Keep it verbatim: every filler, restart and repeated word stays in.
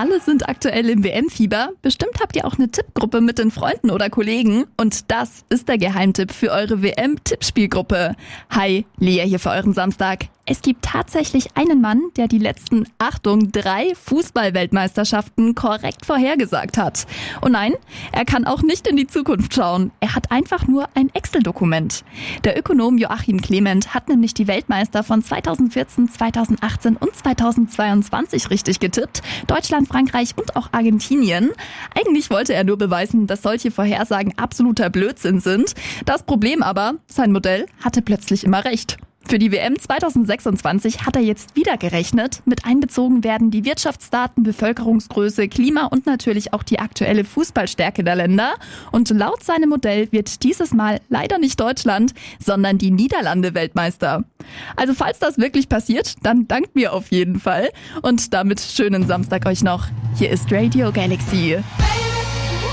Alle sind aktuell im W M-Fieber. Bestimmt habt ihr auch eine Tippgruppe mit den Freunden oder Kollegen. Und das ist der Geheimtipp für eure W M-Tippspielgruppe. Hi, Lea hier für euren Samstag. Es gibt tatsächlich einen Mann, der die letzten, Achtung, drei Fußball-Weltmeisterschaften korrekt vorhergesagt hat. Und nein, er kann auch nicht in die Zukunft schauen. Er hat einfach nur ein Excel-Dokument. Der Ökonom Joachim Clement hat nämlich die Weltmeister von zweitausendvierzehn, zweitausendachtzehn und zweitausendzweiundzwanzig richtig getippt. Deutschland, Frankreich und auch Argentinien. Eigentlich wollte er nur beweisen, dass solche Vorhersagen absoluter Blödsinn sind. Das Problem aber, sein Modell hatte plötzlich immer recht. Für die W M zweitausendsechsundzwanzig hat er jetzt wieder gerechnet. Mit einbezogen werden die Wirtschaftsdaten, Bevölkerungsgröße, Klima und natürlich auch die aktuelle Fußballstärke der Länder. Und laut seinem Modell wird dieses Mal leider nicht Deutschland, sondern die Niederlande Weltmeister. Also falls das wirklich passiert, dann dankt mir auf jeden Fall. Und damit schönen Samstag euch noch. Hier ist Radio Galaxy.